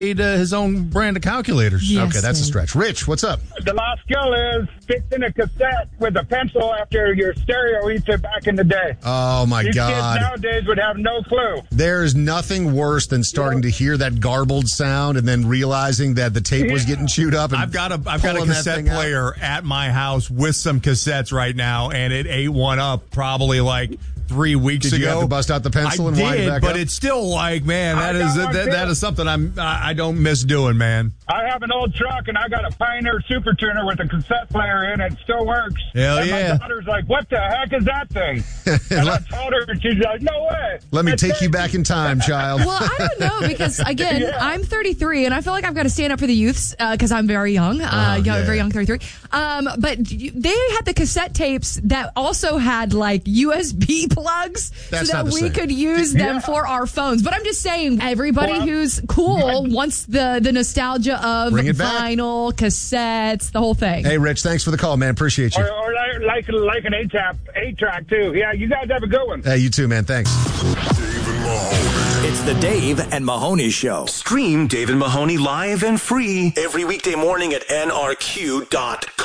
his own brand of calculators. Yes, Okay, that's a Dave. stretch. Rich, what's up? The last skill is fixing a cassette with a pencil after your stereo eats it back in the day. Oh, my These God. kids nowadays would have no clue. There's nothing worse than starting to hear that garbled sound and then realizing that the tape was getting chewed up. And I've got a pulling that cassette thing out. player at my house with some cassettes right now, and it ate one up probably like 3 weeks Did ago. you have to bust out the pencil and wind it back but up? it's still like, man, I that got one is something I don't miss doing, man. I have an old truck, and I got a Pioneer Super Tuner with a cassette player in it. It still works. Hell and yeah. my daughter's like, what the heck is that thing? And I told her, and she's like, no way. Let me It's take you it. back in time, child. Well, I don't know because, again, Yeah. I'm 33, and I feel like I've got to stand up for the youths because I'm very young, very young, 33. But they had the cassette tapes that also had, like, USB plugs That's so not that the we same. could use them Yeah. for our phones. But I'm just saying, everybody Well, who's cool wants the nostalgia of Bring it back. vinyl, cassettes, the whole thing. Hey, Rich, thanks for the call, man. Appreciate you. Or like an 8-track, too. Yeah, you guys have a good one. Hey, you too, man. Thanks. Dave and Mahoney. It's the Dave and Mahoney Show. Stream Dave and Mahoney live and free every weekday morning at nrq.com.